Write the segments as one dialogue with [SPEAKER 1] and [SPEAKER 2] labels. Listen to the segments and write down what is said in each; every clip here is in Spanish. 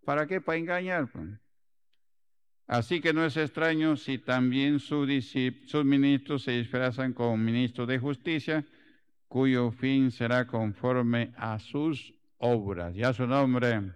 [SPEAKER 1] ¿Para qué? Para engañar, pues. Así que no es extraño si también sus ministros se disfrazan como ministros de justicia, cuyo fin será conforme a sus obras. Ya su nombre.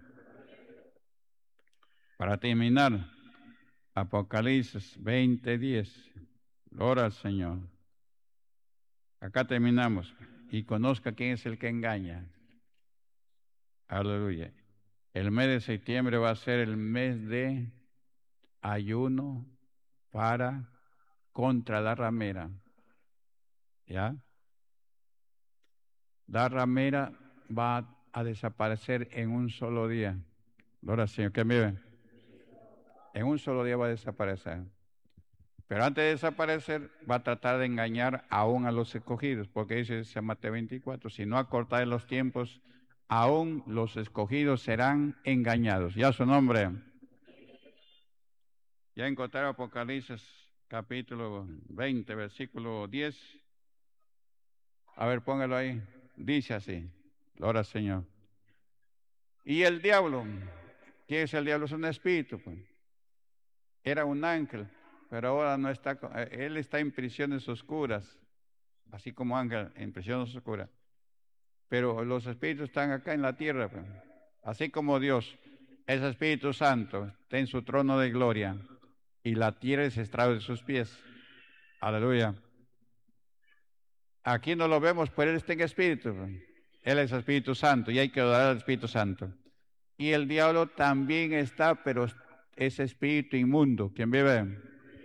[SPEAKER 1] Para terminar, Apocalipsis 20:10. Gloria al Señor. Acá terminamos. Y conozca quién es el que engaña. Aleluya. El mes de septiembre va a ser el mes de ayuno para contra la ramera. ¿Ya? La ramera va a desaparecer en un solo día. Gloria al Señor, que miren. En un solo día va a desaparecer. Pero antes de desaparecer, va a tratar de engañar aún a los escogidos, porque dice San Mateo 24, si no acortáis los tiempos, aún los escogidos serán engañados. Ya su nombre. Ya encontraron Apocalipsis capítulo 20, versículo 10. A ver, póngalo ahí. Dice así. Gloria al Señor. Y el diablo, ¿quién es el diablo? Es un espíritu, pues. Era un ángel, pero ahora no está, él está en prisiones oscuras, así como ángel en prisiones oscuras. Pero los espíritus están acá en la tierra, pues. Así como Dios es Espíritu Santo, está en su trono de gloria, y la tierra es estrado de sus pies. Aleluya. Aquí no lo vemos, pero Él está en espíritu, pues. Él es Espíritu Santo y hay que adorar al Espíritu Santo. Y el diablo también está, pero es espíritu inmundo. ¿Quién vive?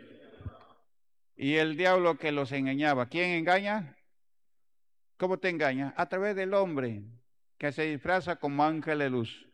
[SPEAKER 1] Y el diablo que los engañaba. ¿Quién engaña? ¿Cómo te engaña? A través del hombre que se disfraza como ángel de luz.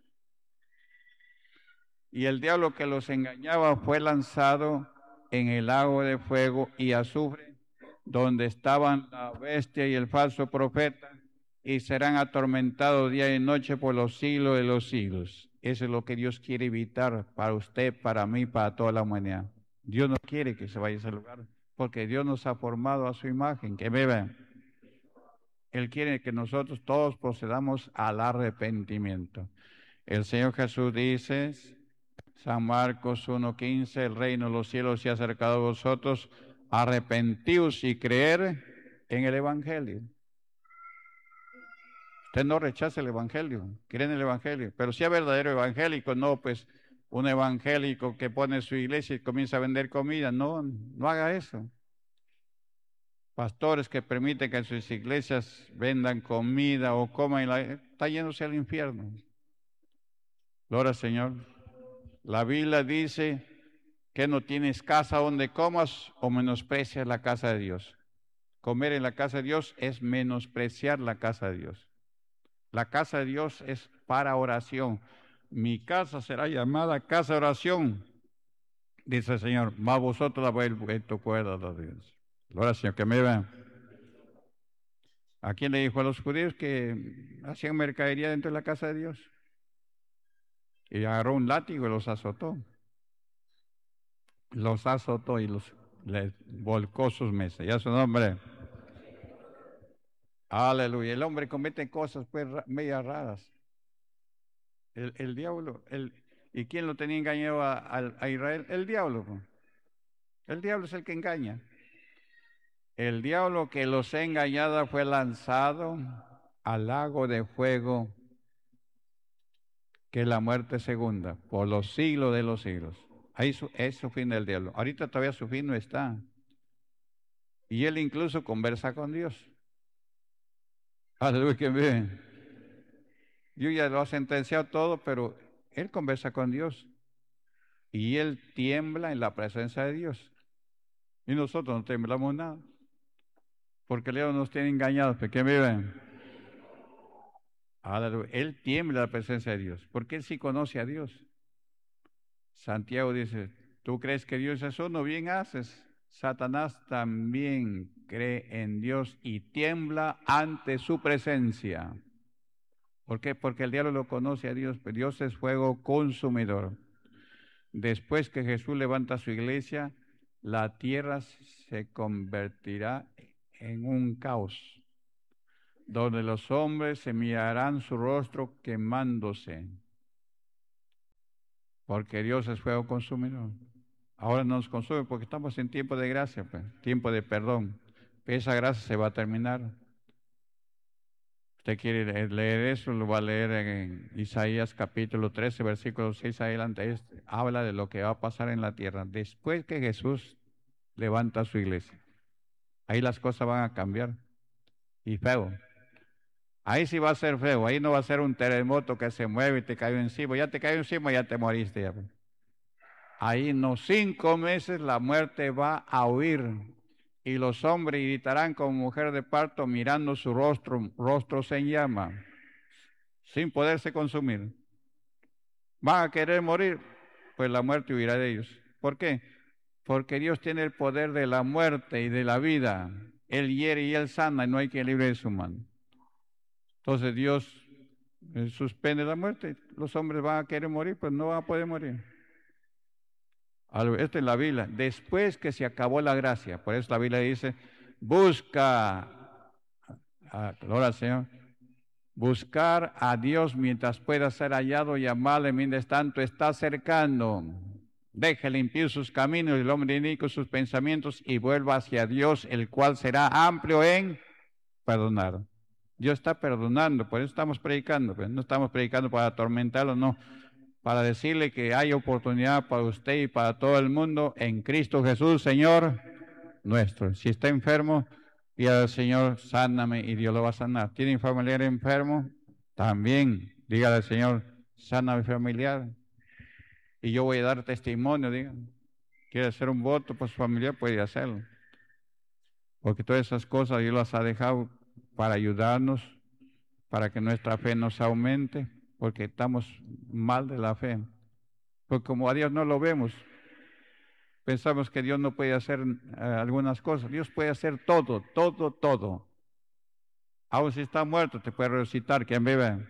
[SPEAKER 1] Y el diablo que los engañaba fue lanzado en el lago de fuego y azufre, donde estaban la bestia y el falso profeta, y serán atormentados día y noche por los siglos de los siglos. Eso es lo que Dios quiere evitar para usted, para mí, para toda la humanidad. Dios no quiere que se vaya a ese lugar, porque Dios nos ha formado a su imagen, que vive. Él quiere que nosotros todos procedamos al arrepentimiento. El Señor Jesús dice, San Marcos 1:15, el reino de los cielos se ha acercado a vosotros, arrepentíos y creer en el Evangelio. Usted no rechaza el Evangelio, cree en el Evangelio, pero si es verdadero evangélico, no pues un evangélico que pone su iglesia y comienza a vender comida, no, no haga eso. Pastores que permiten que en sus iglesias vendan comida o coman, está yéndose al infierno. Gloria al Señor. La Biblia dice que no tienes casa donde comas o menosprecias la casa de Dios. Comer en la casa de Dios es menospreciar la casa de Dios. La casa de Dios es para oración. Mi casa será llamada casa de oración, dice el Señor. Más vosotros la habéis vuelto cuerda de Dios. Gloria al Señor, que me vean. ¿A quién le dijo a los judíos que hacían mercadería dentro de la casa de Dios? Y agarró un látigo y los azotó. Los azotó y les volcó sus mesas. Ya su nombre. Aleluya. El hombre comete cosas pues medias raras. El diablo, ¿y quién lo tenía engañado a Israel? El diablo, pues. El diablo es el que engaña. El diablo que los ha engañado fue lanzado al lago de fuego, que es la muerte segunda, por los siglos de los siglos. Ahí es su fin del diablo. Ahorita todavía su fin no está. Y él incluso conversa con Dios. Aleluya, que bien. Dios ya lo ha sentenciado todo, pero él conversa con Dios. Y él tiembla en la presencia de Dios. Y nosotros no temblamos nada. Porque el diablo nos tiene engañados. ¿Por qué viven? Aleluya. Él tiembla en la presencia de Dios. Porque él sí conoce a Dios. Santiago dice, ¿tú crees que Dios es uno? Bien haces. Satanás también cree en Dios y tiembla ante su presencia. ¿Por qué? Porque el diablo lo conoce a Dios, pero Dios es fuego consumidor. Después que Jesús levanta su iglesia, la tierra se convertirá en un caos, donde los hombres se mirarán su rostro quemándose. porque Dios es fuego consumidor. Ahora no nos consume porque estamos en tiempo de gracia, pues, tiempo de perdón. Esa gracia se va a terminar. Usted quiere leer eso, lo va a leer en Isaías capítulo 13, versículo 6 adelante. Habla de lo que va a pasar en la tierra después que Jesús levanta su iglesia. Ahí las cosas van a cambiar. Y feo. Ahí sí va a ser feo. Ahí no va a ser un terremoto que se mueve y te cayó encima. Ya te cayó encima, ya te moriste. Ya. Ahí en los 5 meses la muerte va a huir. Y los hombres gritarán como mujer de parto mirando su rostros en llama, sin poderse consumir. ¿Van a querer morir? Pues la muerte huirá de ellos. ¿Por qué? Porque Dios tiene el poder de la muerte y de la vida. Él hiere y Él sana y no hay quien libre de su mano. Entonces Dios suspende la muerte. Los hombres van a querer morir, pues no van a poder morir. Esto es la Biblia. Después que se acabó la gracia. Por eso la Biblia dice, busca, gloria al Señor, buscar a Dios mientras pueda ser hallado y amarle mientras tanto está cercano. Deje limpiar sus caminos y el hombre inico sus pensamientos y vuelva hacia Dios, el cual será amplio en perdonar. Dios está perdonando, por eso estamos predicando, pues no estamos predicando para atormentarlo, no, para decirle que hay oportunidad para usted y para todo el mundo en Cristo Jesús, Señor nuestro. Si está enfermo, pida al Señor, sáname y Dios lo va a sanar. ¿Tiene familiar enfermo? También, dígale al Señor, sana a mi familiar y yo voy a dar testimonio, diga. Quiere hacer un voto por su familiar, puede hacerlo. Porque todas esas cosas Dios las ha dejado para ayudarnos, para que nuestra fe nos aumente, porque estamos mal de la fe. Porque como a Dios no lo vemos, pensamos que Dios no puede hacer algunas cosas. Dios puede hacer todo, todo, todo. Aún si está muerto, te puede resucitar. ¿Quién vive?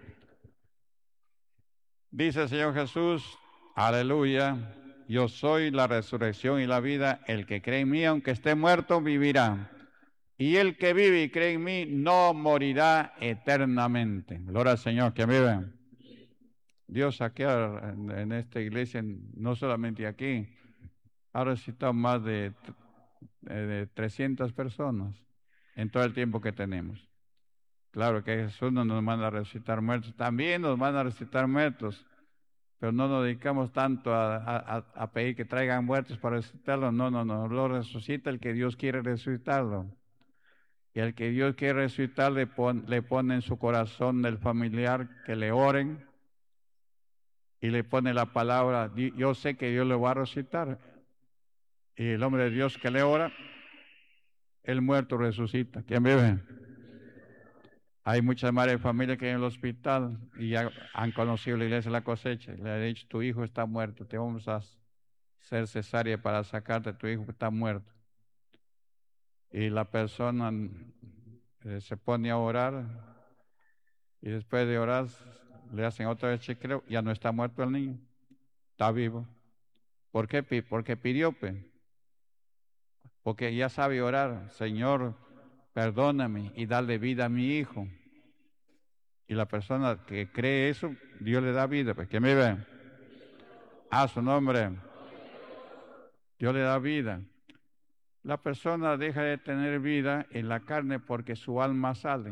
[SPEAKER 1] Dice el Señor Jesús, aleluya, yo soy la resurrección y la vida. El que cree en mí, aunque esté muerto, vivirá. Y el que vive y cree en mí, no morirá eternamente. Gloria al Señor. ¿Quién vive? Dios aquí en esta iglesia, no solamente aquí, ha resucitado más de 300 personas en todo el tiempo que tenemos. Claro que Jesús no nos manda a resucitar muertos, también nos manda a resucitar muertos, pero no nos dedicamos tanto a pedir que traigan muertos para resucitarlos, no, lo resucita el que Dios quiere resucitarlo. Y al que Dios quiere resucitar le pone en su corazón del familiar que le oren y le pone la palabra, yo sé que Dios le va a resucitar. Y el hombre de Dios que le ora, el muerto resucita. ¿Quién vive? Hay muchas madres de familia que en el hospital y ya han conocido la iglesia de la cosecha. Le ha dicho, tu hijo está muerto, te vamos a hacer cesárea para sacarte, tu hijo está muerto. Y la persona se pone a orar y después de orar le hacen otra vez chequeo, ya no está muerto el niño, está vivo. ¿Por qué? Porque pidió, porque ya sabe orar, Señor, perdóname y dale vida a mi hijo. Y la persona que cree eso, Dios le da vida. Pues, ¿quién me ve? A su nombre. Dios le da vida. La persona deja de tener vida en la carne porque su alma sale.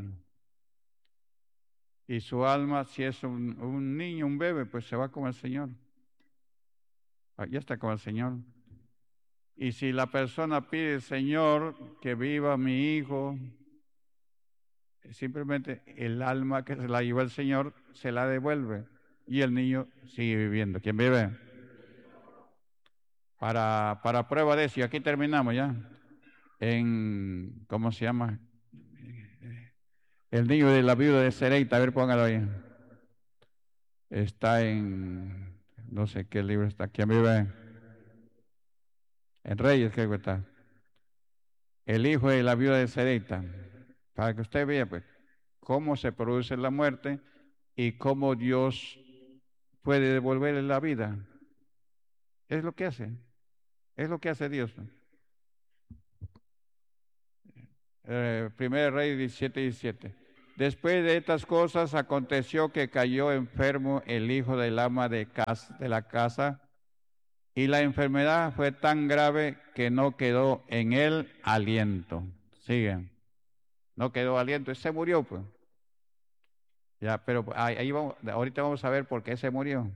[SPEAKER 1] Y su alma, si es un niño, un bebé, pues se va con el Señor. Ya está con el Señor. Y si la persona pide, Señor, que viva mi hijo, simplemente el alma que se la llevó el Señor se la devuelve y el niño sigue viviendo. ¿Quién vive? Para prueba de eso, y aquí terminamos ya, ¿cómo se llama? El niño de la viuda de Serepta, a ver, póngalo ahí. Está no sé qué libro está, ¿quién vive? En Reyes, creo que está. El hijo de la viuda de Serepta, para que usted vea, pues, cómo se produce la muerte y cómo Dios puede devolverle la vida. Es lo que hace, es lo que hace Dios. Primer Rey 17:17. Después de estas cosas aconteció que cayó enfermo el hijo del ama de la casa, y la enfermedad fue tan grave que no quedó en él aliento. Sigue. No quedó aliento, y se murió, pues. Ya, pero ahí vamos, ahorita vamos a ver por qué se murió.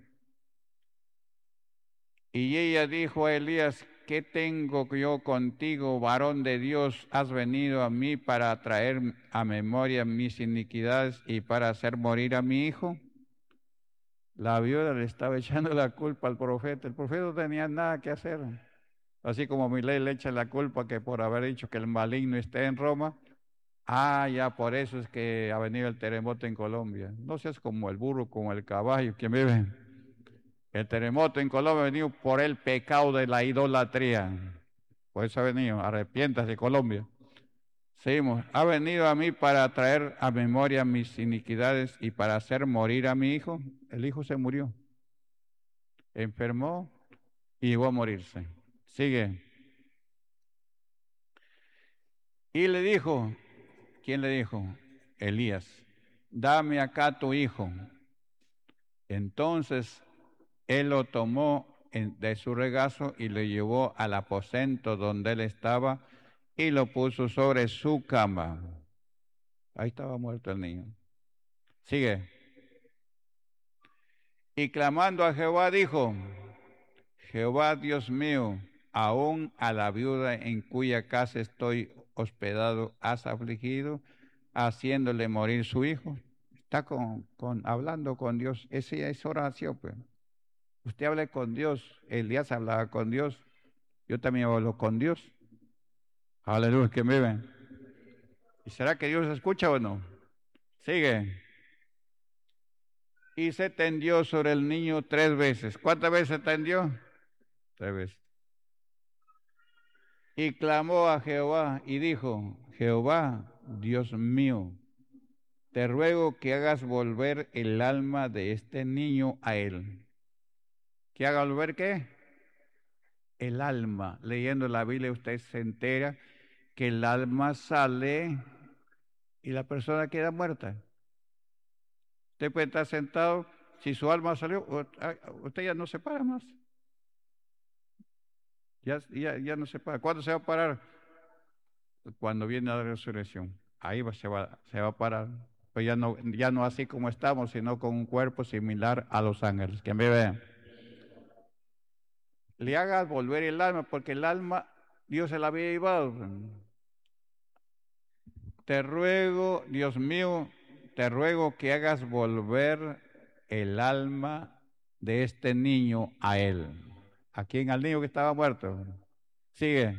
[SPEAKER 1] Y ella dijo a Elías: ¿qué tengo yo contigo, varón de Dios? ¿Has venido a mí para traer a memoria mis iniquidades y para hacer morir a mi hijo? La viuda le estaba echando la culpa al profeta. El profeta no tenía nada que hacer. Así como Milei le echa la culpa que por haber dicho que el maligno esté en Roma. Ya por eso es que ha venido el terremoto en Colombia. No seas como el burro, como el caballo, que me ven. El terremoto en Colombia ha venido por el pecado de la idolatría. Por eso ha venido. Arrepiéntase, Colombia. Seguimos. Ha venido a mí para traer a memoria mis iniquidades y para hacer morir a mi hijo. El hijo se murió. Enfermó y llegó a morirse. Sigue. Y le dijo, ¿quién le dijo? Elías: dame acá tu hijo. Entonces él lo tomó de su regazo y lo llevó al aposento donde él estaba y lo puso sobre su cama. Ahí estaba muerto el niño. Sigue. Y clamando a Jehová dijo: Jehová Dios mío, aún a la viuda en cuya casa estoy hospedado has afligido, haciéndole morir su hijo. Está hablando con Dios. Esa es oración, pues. Usted habla con Dios. Elías hablaba con Dios. Yo también hablo con Dios. Aleluya, que me ven. ¿Y será que Dios escucha o no? Sigue. Y se tendió sobre el niño 3 veces. ¿Cuántas veces se tendió? 3 veces. Y clamó a Jehová y dijo: Jehová, Dios mío, te ruego que hagas volver el alma de este niño a él. ¿Que haga volver qué? El alma. Leyendo la Biblia usted se entera que el alma sale y la persona queda muerta. Usted puede estar sentado, si su alma salió, usted ya no se para más. Ya no se para. ¿Cuándo se va a parar? Cuando viene la resurrección. Ahí se va a parar. Pues ya no así como estamos, sino con un cuerpo similar a los ángeles. Que me vean. Le hagas volver el alma, porque el alma Dios se la había llevado. Te ruego, Dios mío, te ruego que hagas volver el alma de este niño a él. ¿A quién? Al niño que estaba muerto. Sigue.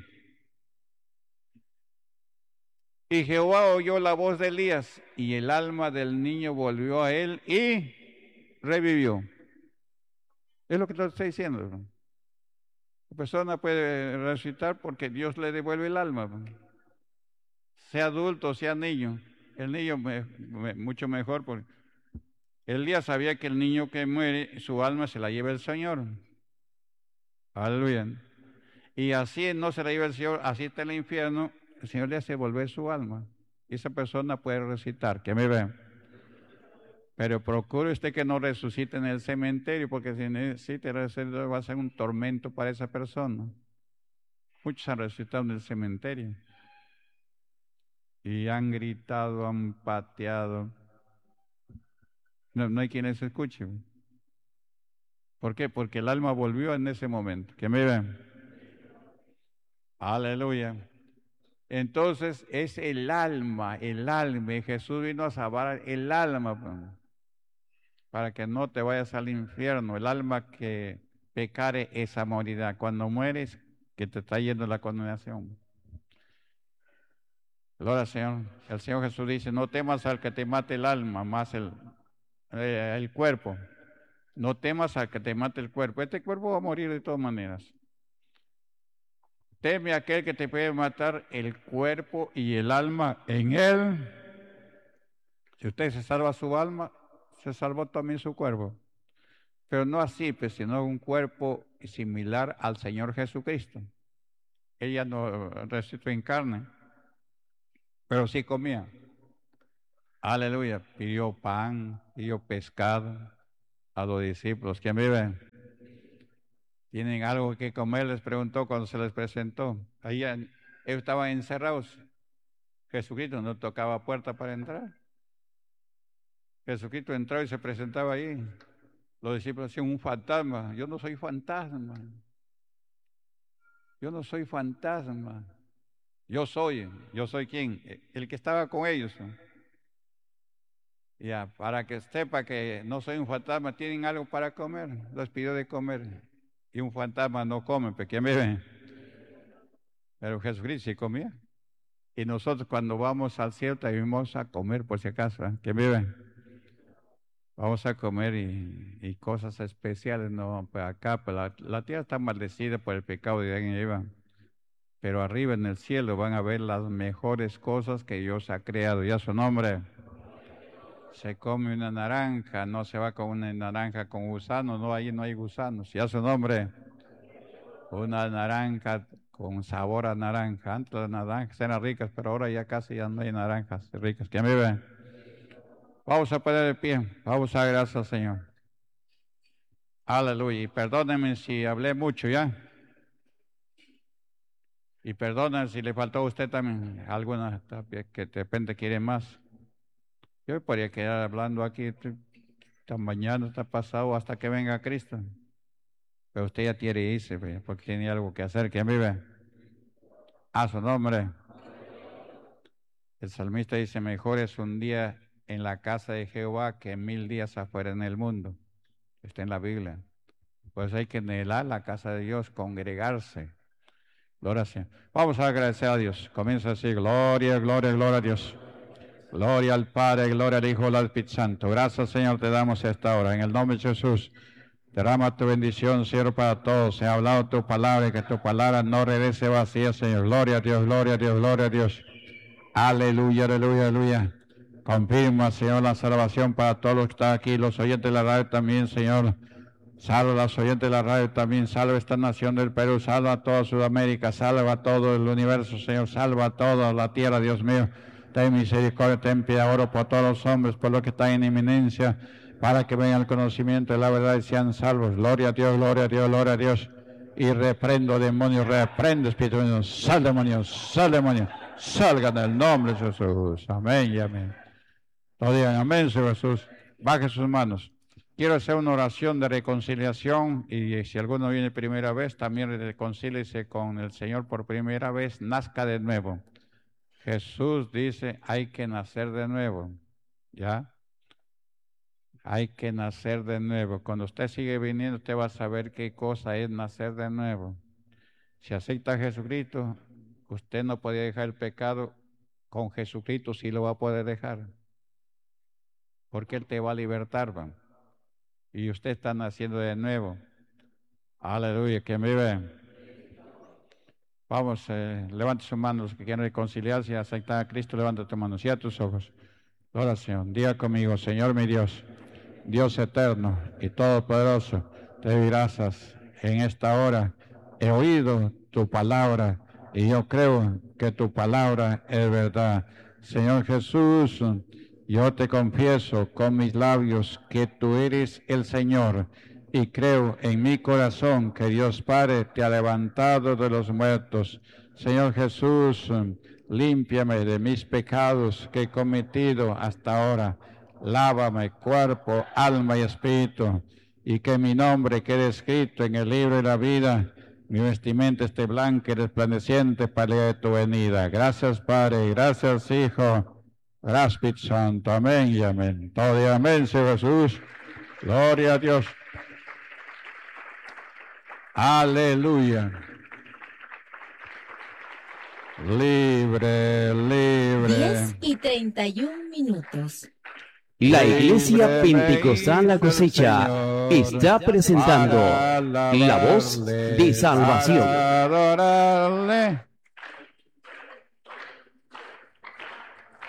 [SPEAKER 1] Y Jehová oyó la voz de Elías, y el alma del niño volvió a él y revivió. Es lo que te estoy diciendo. La persona puede resucitar porque Dios le devuelve el alma. Sea adulto, sea niño. El niño mucho mejor, porque Elías sabía que el niño que muere, su alma se la lleva el Señor. Aleluya. Y así no se la lleva el Señor, así está el infierno, el Señor le hace volver su alma. Y esa persona puede resucitar, que me ve. Pero procure usted que no resucite en el cementerio, porque si necesita resucitar va a ser un tormento para esa persona. Muchos han resucitado en el cementerio. Y han gritado, han pateado. No hay quien les escuche. ¿Por qué? Porque el alma volvió en ese momento. Que me ven. Aleluya. Entonces es el alma. Y Jesús vino a salvar el alma, para que no te vayas al infierno. El alma que pecare esa morirá. Cuando mueres, que te está yendo la condenación. Gloria al Señor. El Señor Jesús dice: no temas al que te mate el alma, más el cuerpo. No temas al que te mate el cuerpo. Este cuerpo va a morir de todas maneras. Teme a aquel que te puede matar el cuerpo y el alma en él. Si usted se salva su alma, se salvó también su cuerpo. Pero no así, pues, sino un cuerpo similar al Señor Jesucristo. Ella no resucitó en carne, pero sí comía. Aleluya. Pidió pan, pidió pescado a los discípulos. ¿Quién vive? ¿Tienen algo que comer? Les preguntó cuando se les presentó. Ahí ellos estaban encerrados. Jesucristo no tocaba puerta para entrar. Jesucristo entró y se presentaba ahí. Los discípulos decían, un fantasma. Yo no soy fantasma. Yo no soy fantasma. Yo soy quién, el que estaba con ellos. Ya, para que sepa que no soy un fantasma, tienen algo para comer. Les pidió de comer. Y un fantasma no come, porque ¿quién vive? Pero Jesucristo sí comía. Y nosotros cuando vamos al cielo también vamos a comer, por si acaso. ¿Quién vive? Vamos a comer y cosas especiales, no, pues acá, pues la tierra está maldecida por el pecado de Adán y Eva, pero arriba en el cielo van a ver las mejores cosas que Dios ha creado. Ya su nombre. Se come una naranja, no se va con una naranja con gusanos, no, ahí no hay gusanos. Ya su nombre. Una naranja con sabor a naranja. Antes las naranjas eran ricas, pero ahora ya casi ya no hay naranjas ricas. ¿Quién vive? Vamos a poner de pie. Vamos a dar gracias al Señor. Aleluya. Y perdónenme si hablé mucho ya. Y perdónenme si le faltó a usted también alguna que de repente quiere más. Yo podría quedar hablando aquí esta mañana, esta pasado, hasta que venga Cristo. Pero usted ya quiere irse, porque tiene algo que hacer. ¿Quién vive? A su nombre. El salmista dice, mejor es un día en la casa de Jehová que 1000 días afuera en el mundo. Está en la Biblia. Pues hay que anhelar la casa de Dios, congregarse. Gloria a Dios. Vamos a agradecer a Dios. Comienza así, gloria, gloria, gloria a Dios. Gloria al Padre, gloria al Hijo, al Espíritu Santo. Gracias, Señor, te damos esta hora. En el nombre de Jesús, derrama tu bendición, Señor, para todos. Se ha hablado tu palabra y que tu palabra no regrese vacía, Señor. Gloria a Dios, gloria a Dios, gloria a Dios. Aleluya, aleluya, aleluya. Confirma, Señor, la salvación para todos los que están aquí, los oyentes de la radio también, Señor. Salva a los oyentes de la radio también, salva esta nación del Perú, salva a toda Sudamérica, salva a todo el universo, Señor, salva a toda la tierra, Dios mío. Ten misericordia, ten piedad, oro por todos los hombres, por los que están en inminencia, para que vengan al conocimiento de la verdad y sean salvos. Gloria a Dios, gloria a Dios, gloria a Dios. Y reprendo demonios, reprendo espíritu, sal demonios, salgan en el nombre de Jesús. Amén y amén. Todos digan amén, Señor Jesús. Baje sus manos. Quiero hacer una oración de reconciliación y si alguno viene primera vez, también reconcíliese con el Señor por primera vez, nazca de nuevo. Jesús dice, hay que nacer de nuevo, ¿ya? Hay que nacer de nuevo. Cuando usted sigue viniendo, usted va a saber qué cosa es nacer de nuevo. Si acepta a Jesucristo, usted no puede dejar el pecado. Con Jesucristo sí lo va a poder dejar. Porque Él te va a libertar, ¿va? Y usted está naciendo de nuevo. Aleluya, ¿quién vive? Vamos, levante sus manos, los que quieran reconciliarse y aceptar a Cristo, levanta tus manos, cierra tus ojos. Oración, diga conmigo, Señor mi Dios, Dios eterno y todopoderoso, te doy gracias en esta hora. He oído tu palabra y yo creo que tu palabra es verdad. Señor Jesús, yo te confieso con mis labios que tú eres el Señor y creo en mi corazón que Dios Padre te ha levantado de los muertos. Señor Jesús, límpiame de mis pecados que he cometido hasta ahora. Lávame cuerpo, alma y espíritu, y que mi nombre quede escrito en el libro de la vida. Mi vestimenta esté blanca y resplandeciente para el día de tu venida. Gracias, Padre, gracias, Hijo, gracias, Espíritu Santo. Amén y amén. Todo y amén, Señor Jesús. Gloria a Dios. Aleluya. Libre, libre.
[SPEAKER 2] 10:31.
[SPEAKER 3] La Iglesia Pentecostal La Cosecha está presentando la voz de salvación.
[SPEAKER 1] Adorarle.